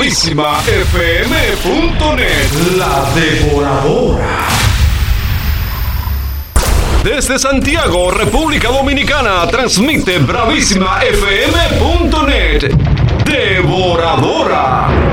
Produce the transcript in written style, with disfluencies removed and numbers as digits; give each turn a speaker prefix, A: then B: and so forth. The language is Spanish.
A: bravísimafm.net. La Devoradora. Desde Santiago, República Dominicana, transmite bravísimafm.net. Devoradora.